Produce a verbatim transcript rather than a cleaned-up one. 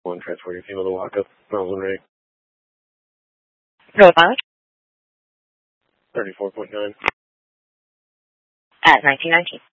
One transport your female to walk up. Miles and ready. Road mileage? thirty-four point nine. At nineteen nineteen.